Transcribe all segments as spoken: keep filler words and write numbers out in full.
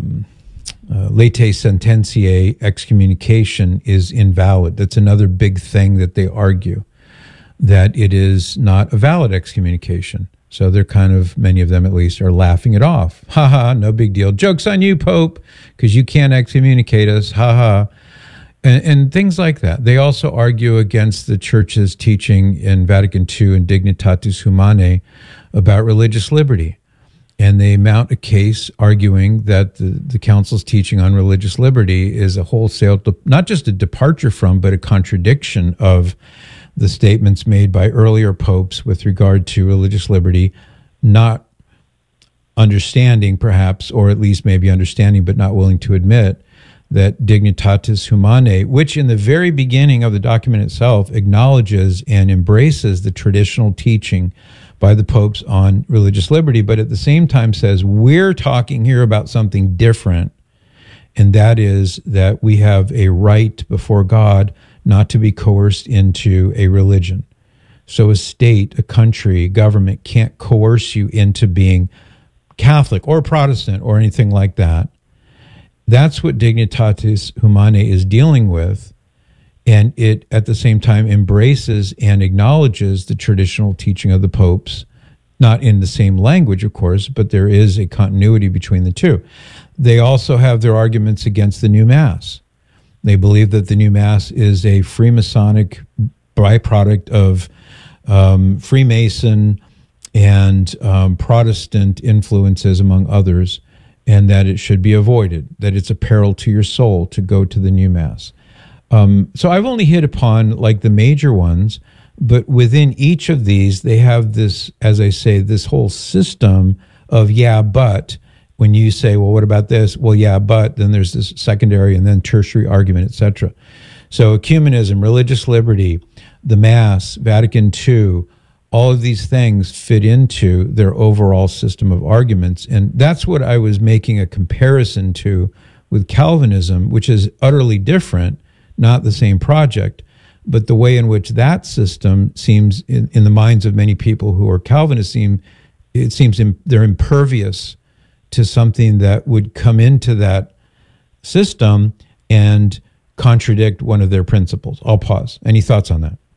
um, uh, latae sententiae excommunication is invalid. That's another big thing that they argue, that it is not a valid excommunication. So they're kind of, many of them at least, are laughing it off. Ha ha, no big deal. Joke's on you, Pope, because you can't excommunicate us. Ha ha. And, and things like that. They also argue against the Church's teaching in Vatican Two and Dignitatis Humanae about religious liberty. And they mount a case arguing that the, the Council's teaching on religious liberty is a wholesale, not just a departure from, but a contradiction of the statements made by earlier popes with regard to religious liberty, not understanding perhaps, or at least maybe understanding but not willing to admit, that Dignitatis Humanae, which in the very beginning of the document itself acknowledges and embraces the traditional teaching by the popes on religious liberty, but at the same time says, we're talking here about something different, and that is that we have a right before God not to be coerced into a religion. So a state, a country, government can't coerce you into being Catholic or Protestant or anything like that. That's what Dignitatis Humanae is dealing with, and it at the same time embraces and acknowledges the traditional teaching of the popes, not in the same language, of course, but there is a continuity between the two. They also have their arguments against the new Mass. They believe that the new Mass is a Freemasonic byproduct of um, Freemason and um, Protestant influences, among others, and that it should be avoided, that it's a peril to your soul to go to the new Mass. Um, so I've only hit upon like the major ones, but within each of these, they have this, as I say, this whole system of yeah, but. When you say, well, what about this? Well, yeah, but then there's this secondary and then tertiary argument, et cetera. So ecumenism, religious liberty, the Mass, Vatican Two, all of these things fit into their overall system of arguments. And that's what I was making a comparison to with Calvinism, which is utterly different, not the same project, but the way in which that system seems, in, in the minds of many people who are Calvinists, seem, it seems im- they're impervious to something that would come into that system and contradict one of their principles. I'll pause. Any thoughts on that?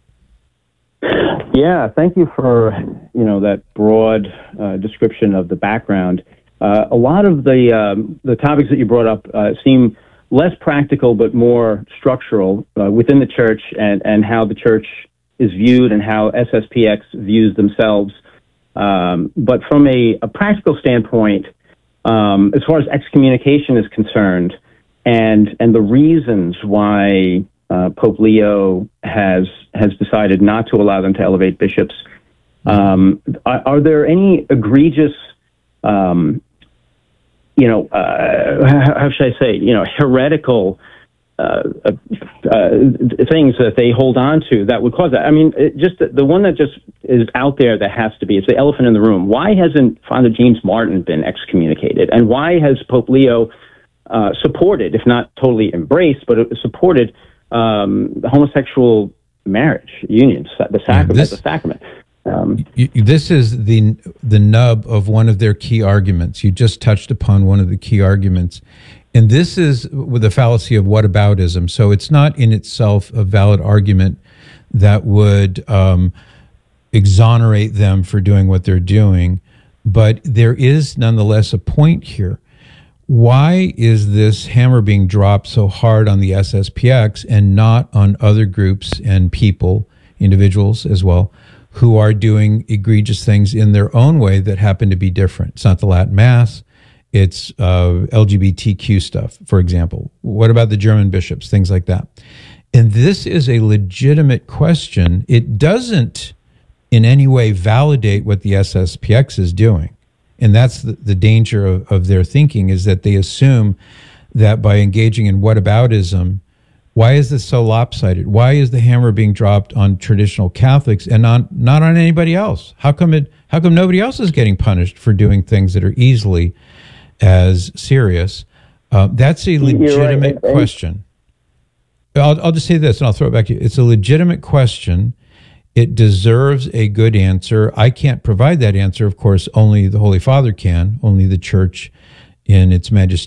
Yeah, thank you for you know that broad uh, description of the background. Uh, a lot of the um, the topics that you brought up uh, seem less practical but more structural uh, within the church, and, and how the church is viewed and how S S P X views themselves. Um, but from a, a practical standpoint, Um, as far as excommunication is concerned, and and the reasons why uh, Pope Leo has has decided not to allow them to elevate bishops, um, are, are there any egregious, um, you know, uh, how, how should I say, you know, heretical uh, uh, things that they hold on to that would cause that? I mean, it just the one that just is out there that has to be, it's the elephant in the room. Why hasn't Father James Martin been excommunicated? And why has Pope Leo uh, supported, if not totally embraced, but supported um, homosexual marriage, unions, the sacrament, yeah, this, the sacrament? Um, you, this is the the nub of one of their key arguments. You just touched upon one of the key arguments. And this is with the fallacy of whataboutism. So it's not in itself a valid argument that would um, exonerate them for doing what they're doing. But there is nonetheless a point here. Why is this hammer being dropped so hard on the S S P X and not on other groups and people, individuals as well, who are doing egregious things in their own way that happen to be different? It's not the Latin Mass. It's uh, L G B T Q stuff, for example. What about the German bishops, things like that? And this is a legitimate question. It doesn't in any way validate what the S S P X is doing. And that's the, the danger of, of their thinking, is that they assume that by engaging in whataboutism, why is this so lopsided? Why is the hammer being dropped on traditional Catholics and on, not on anybody else? How come it? How come nobody else is getting punished for doing things that are easily as serious? Uh, that's a legitimate right. question. I'll, I'll just say this, and I'll throw it back to you. It's a legitimate question. It deserves a good answer. I can't provide that answer, of course. Only the Holy Father can. Only the Church in its magisterium